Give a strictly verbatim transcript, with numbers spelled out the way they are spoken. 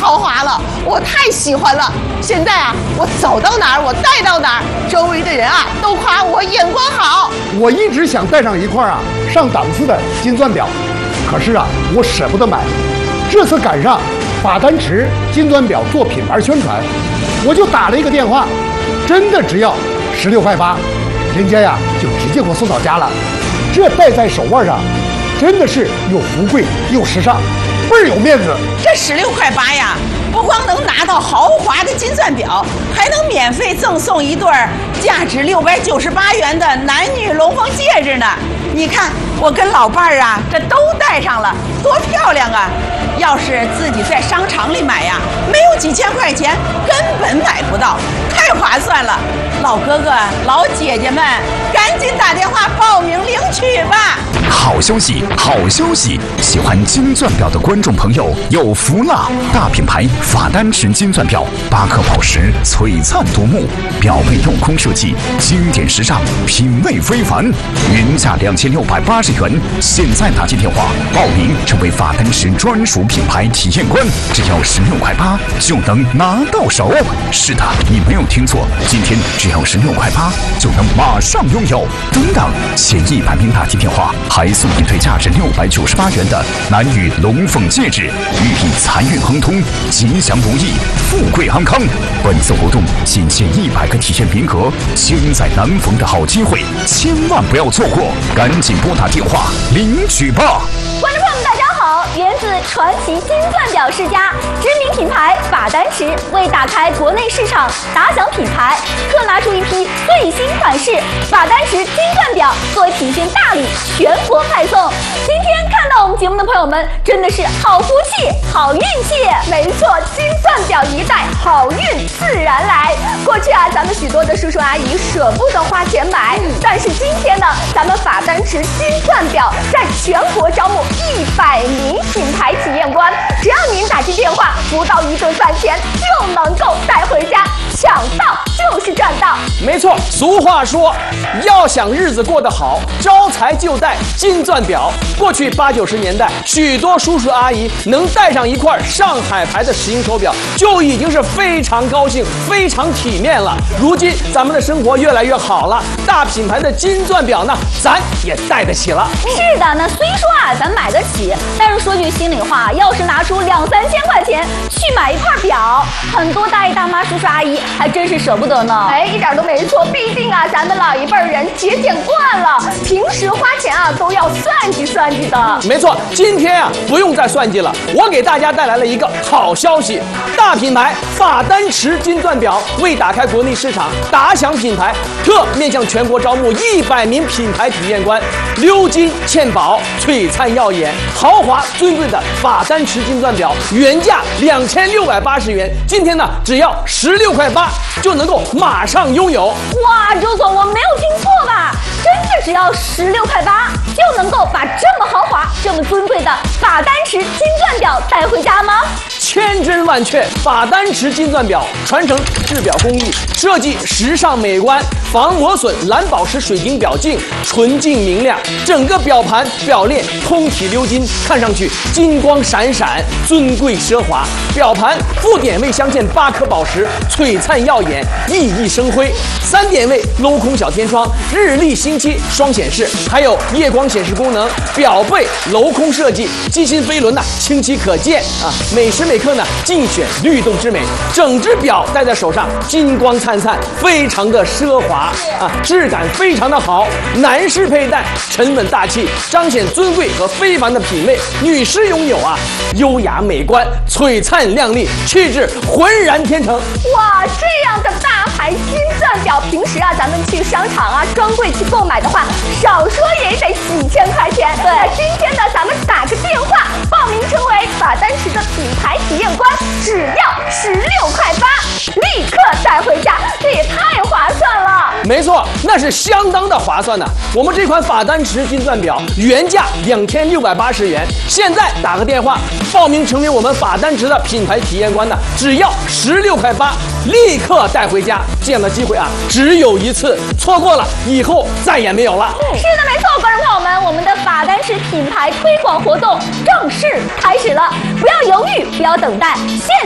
豪华了，我太喜欢了。现在啊，我走到哪儿，我戴到哪儿，周围的人啊都夸我眼光好。 我一直想戴上一块啊上档次的金钻表，可是啊，我舍不得买。这次赶上法丹池金钻表做品牌宣传，我就打了一个电话，真的只要十六块八，人家呀就直接给我送到家了。这戴在手腕上，真的是又富贵又时尚，倍儿有面子。 这十六块八呀，不光能拿到豪华的金钻表，还能免费赠送一对价值六百九十八元的男女龙凤戒指呢。你看，我跟老伴儿啊，这都戴上了，多漂亮啊！要是自己在商场里买呀，没有几千块钱，根本买不到，太划算了。老哥哥、老姐姐们，赶紧打电话报名领取吧！ 好消息，好消息！喜欢金钻表的观众朋友有福了！大品牌法丹池金钻表，八颗宝石，璀璨夺目，表背镂空设计，经典时尚，品味非凡。原价两千六百八十元，现在打进电话报名，成为法丹池专属品牌体验官，只要十六块八就能拿到手。是的，你没有听错，今天只要十六块八就能马上拥有。等等，前一百名打进电话，还送一对价值六百九十八元的男女龙凤戒指，寓意财运亨通、吉祥如意、富贵安康。本次活动仅限一百个体验名额，千载难逢的好机会，千万不要错过！赶紧拨打电话领取吧！ 观众朋友们，大家好！源自传奇金钻表世家知名品牌法丹池，为打开国内市场打响品牌，特拿出一批最新款式法丹池金钻表作为体现大礼，全国派送。今天看到我们节目的朋友们，真的是好福气、好运气。没错，金钻表一戴，好运自然来。过去啊，咱们许多的叔叔阿姨舍不得花钱买，但是今天呢，咱们法丹池金钻表在全国招募一百名品牌体验官，只要您打进电话，不到一顿饭钱就能够带回家，抢到就是赚到。 没错，俗话说，要想日子过得好，招财就戴金钻表。过去八九十年代，许多叔叔阿姨能戴上一块上海牌的石英手表，就已经是非常高兴、非常体面了。如今咱们的生活越来越好了，大品牌的金钻表呢，咱也戴得起了。 是的，那虽说啊，咱买得起，但是说句心里话，要是拿出两三千块钱去买一块表，很多大爷大妈、叔叔阿姨还真是舍不得呢。哎，一点都没错，毕竟啊，咱们老一辈人节俭惯了，平时花钱啊都要算计算计的。 没错，今天啊不用再算计了，我给大家带来了一个好消息，大品牌法丹池金钻表为打开国内市场，打响品牌，特面向全国招募一百名品牌体验官，鎏金嵌宝，璀璨耀眼，豪华尊贵的法丹池金钻表，原价两千六百八十元，今天呢只要十六块八就能够马上拥有。 哇，周总，我没有听错吧？真的只要十六块八就能够把这么豪华、这么尊贵的法丹池金钻表带回家吗？ 千真万确，法丹池金钻表传承制表工艺，设计时尚美观，防磨损蓝宝石水晶表镜，纯净明亮，整个表盘表链通体鎏金，看上去金光闪闪，尊贵奢华。表盘附点位镶嵌八颗宝石，璀璨耀眼，熠熠生辉。三点位镂空小天窗，日历星期双显示，还有夜光显示功能。表背镂空设计，机芯飞轮呐、啊、清晰可见啊，每时每刻呢尽选律动之美。整只表戴在手上，金光灿灿，非常的奢华啊，质感非常的好。男士佩戴沉稳大气，彰显尊贵和非凡的品味；女士拥有啊优雅美观，璀璨亮丽，气质浑然天成。 哇，这样的大牌金钻表，平时啊咱们去商场啊专柜去购买的话，少说也得几千块钱。对，那今天呢，咱们打个电话报名成为法丹池的品牌体验官，只要十六块八，立刻带回家，这也太划算了。 没错，那是相当的划算的。我们这款法丹池金钻表原价两千六百八十元，现在打个电话报名成为我们法丹池的品牌体验官呢，只要十六块八，立刻带回家。这样的机会啊，只有一次，错过了以后再也没有了。 是的，没错，观众朋友们，我们的法丹池品牌推广活动正式开始了，不要犹豫，不要等待，现